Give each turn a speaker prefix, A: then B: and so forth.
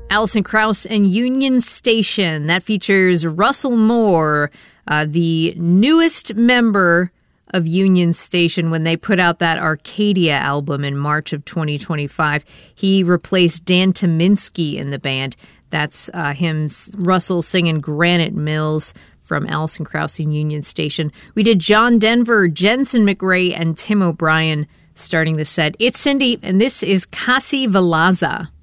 A: Alison Krauss and Union Station. That features Russell Moore, the newest member of Union Station when they put out that Arcadia album in March of 2025. He replaced Dan Tyminski in the band. That's Russell singing Granite Mills from Alison Krauss and Union Station. We did John Denver, Jensen McRae, and Tim O'Brien starting the set. It's Cindy, and this is Casi Velaza.